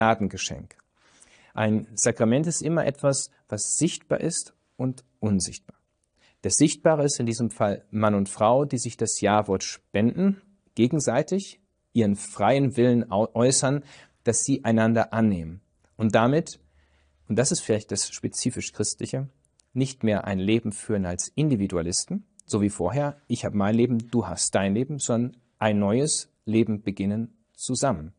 Gnadengeschenk. Ein Sakrament ist immer etwas, was sichtbar ist und unsichtbar. Das Sichtbare ist in diesem Fall Mann und Frau, die sich das Ja-Wort spenden, gegenseitig ihren freien Willen äußern, dass sie einander annehmen und damit, und das ist vielleicht das spezifisch Christliche, nicht mehr ein Leben führen als Individualisten, so wie vorher, ich habe mein Leben, du hast dein Leben, sondern ein neues Leben beginnen zusammen.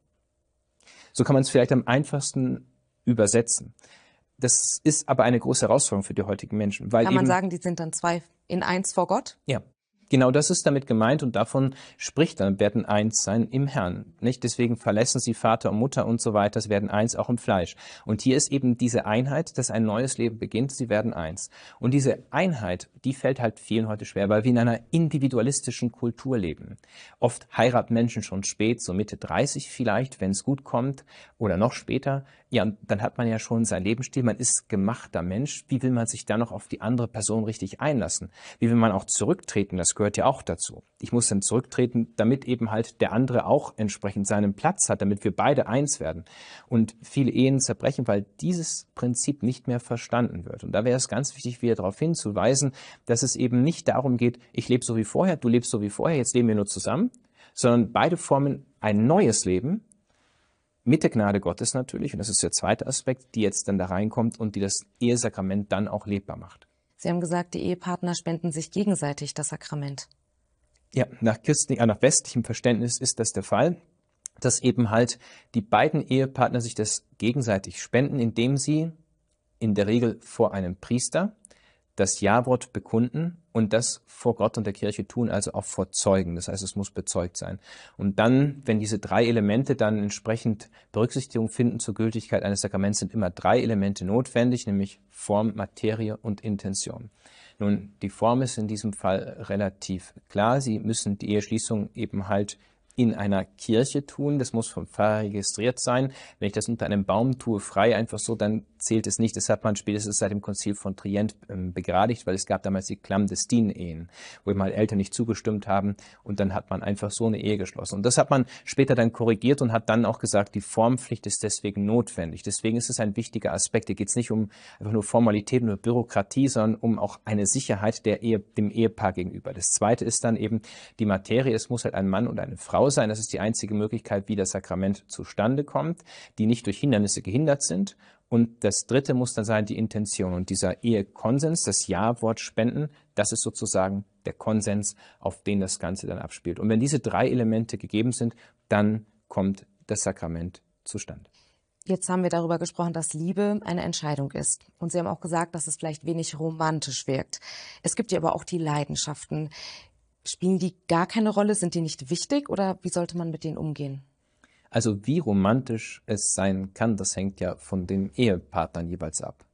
So kann man es vielleicht am einfachsten übersetzen. Das ist aber eine große Herausforderung für die heutigen Menschen. Weil Kann man sagen, die sind dann zwei in eins vor Gott? Ja, genau das ist damit gemeint und davon spricht dann, werden eins sein im Herrn. Nicht? Deswegen verlassen sie Vater und Mutter und so weiter, sie werden eins auch im Fleisch. Und hier ist eben diese Einheit, dass ein neues Leben beginnt, sie werden eins. Und diese Einheit, die fällt halt vielen heute schwer, weil wir in einer individualistischen Kultur leben. Oft heiraten Menschen schon spät, so Mitte 30 vielleicht, wenn es gut kommt, oder noch später. Ja, und dann hat man ja schon seinen Lebensstil, man ist gemachter Mensch. Wie will man sich dann noch auf die andere Person richtig einlassen? Wie will man auch zurücktreten? Das gehört ja auch dazu. Ich muss dann zurücktreten, damit eben halt der andere auch entsprechend seinen Platz hat, damit wir beide eins werden. Und viele Ehen zerbrechen, weil dieses Prinzip nicht mehr verstanden wird. Und da wäre es ganz wichtig, wieder darauf hinzuweisen, dass es eben nicht darum geht, ich lebe so wie vorher, du lebst so wie vorher, jetzt leben wir nur zusammen, sondern beide formen ein neues Leben, mit der Gnade Gottes natürlich, und das ist der zweite Aspekt, die jetzt dann da reinkommt und die das Ehesakrament dann auch lebbar macht. Sie haben gesagt, die Ehepartner spenden sich gegenseitig das Sakrament. Ja, nach westlichem Verständnis ist das der Fall, dass eben halt die beiden Ehepartner sich das gegenseitig spenden, indem sie in der Regel vor einem Priester das Ja-Wort bekunden und das vor Gott und der Kirche tun, also auch vor Zeugen. Das heißt, es muss bezeugt sein. Und dann, wenn diese drei Elemente dann entsprechend Berücksichtigung finden zur Gültigkeit eines Sakraments, sind immer drei Elemente notwendig, nämlich Form, Materie und Intention. Nun, die Form ist in diesem Fall relativ klar. Sie müssen die Eheschließung eben halt in einer Kirche tun. Das muss vom Pfarrer registriert sein. Wenn ich das unter einem Baum tue, frei einfach so, dann zählt es nicht. Das hat man spätestens seit dem Konzil von Trient begradigt, weil es gab damals die Clandestinen-Ehen, wo eben halt Eltern nicht zugestimmt haben und dann hat man einfach so eine Ehe geschlossen. Und das hat man später dann korrigiert und hat dann auch gesagt, die Formpflicht ist deswegen notwendig. Deswegen ist es ein wichtiger Aspekt. Hier geht es nicht um einfach nur Formalitäten oder Bürokratie, sondern um auch eine Sicherheit dem Ehepaar gegenüber. Das Zweite ist dann eben die Materie. Es muss halt ein Mann und eine Frau sein. Das ist die einzige Möglichkeit, wie das Sakrament zustande kommt, die nicht durch Hindernisse gehindert sind. Und das Dritte muss dann sein, die Intention. Und dieser Ehekonsens, das Ja-Wort spenden, das ist sozusagen der Konsens, auf den das Ganze dann abspielt. Und wenn diese drei Elemente gegeben sind, dann kommt das Sakrament zustande. Jetzt haben wir darüber gesprochen, dass Liebe eine Entscheidung ist. Und Sie haben auch gesagt, dass es vielleicht wenig romantisch wirkt. Es gibt ja aber auch die Leidenschaften. Spielen die gar keine Rolle? Sind die nicht wichtig oder wie sollte man mit denen umgehen? Also wie romantisch es sein kann, das hängt ja von den Ehepartnern jeweils ab.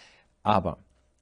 Aber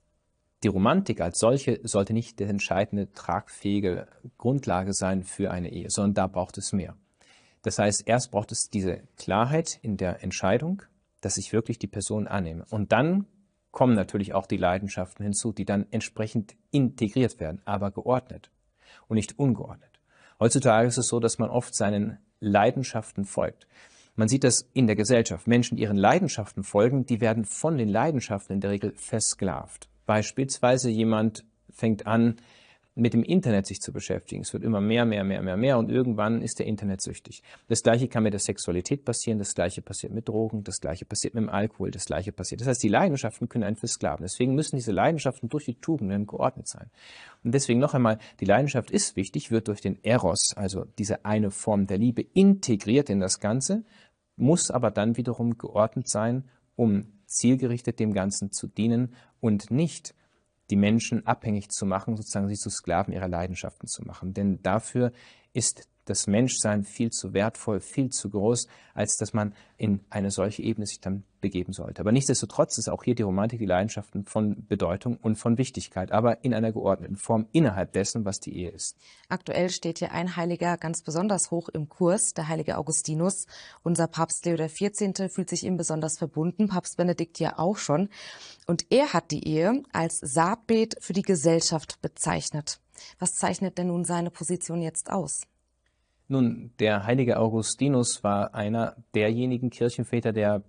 die Romantik als solche sollte nicht die entscheidende, tragfähige Grundlage sein für eine Ehe, sondern da braucht es mehr. Das heißt, erst braucht es diese Klarheit in der Entscheidung, dass ich wirklich die Person annehme. Und dann kommen natürlich auch die Leidenschaften hinzu, die dann entsprechend integriert werden, aber geordnet und nicht ungeordnet. Heutzutage ist es so, dass man oft seinen Leidenschaften folgt. Man sieht das in der Gesellschaft. Menschen, die ihren Leidenschaften folgen, die werden von den Leidenschaften in der Regel versklavt. Beispielsweise jemand fängt an, mit dem Internet sich zu beschäftigen. Es wird immer mehr und irgendwann ist der Internet süchtig. Das Gleiche kann mit der Sexualität passieren, das Gleiche passiert mit Drogen, das Gleiche passiert mit dem Alkohol, das Gleiche passiert. Das heißt, die Leidenschaften können einen versklaven. Deswegen müssen diese Leidenschaften durch die Tugenden geordnet sein. Und deswegen noch einmal, die Leidenschaft ist wichtig, wird durch den Eros, also diese eine Form der Liebe, integriert in das Ganze, muss aber dann wiederum geordnet sein, um zielgerichtet dem Ganzen zu dienen und nicht die Menschen abhängig zu machen, sozusagen sie zu Sklaven ihrer Leidenschaften zu machen. Denn dafür ist das Menschsein viel zu wertvoll, viel zu groß, als dass man in eine solche Ebene sich dann begeben sollte. Aber nichtsdestotrotz ist auch hier die Romantik, die Leidenschaften von Bedeutung und von Wichtigkeit, aber in einer geordneten Form innerhalb dessen, was die Ehe ist. Aktuell steht hier ein Heiliger ganz besonders hoch im Kurs, der heilige Augustinus. Unser Papst Leo XIV. Fühlt sich ihm besonders verbunden, Papst Benedikt ja auch schon. Und er hat die Ehe als Saatbeet für die Gesellschaft bezeichnet. Was zeichnet denn nun seine Position jetzt aus? Nun, der heilige Augustinus war einer derjenigen Kirchenväter, der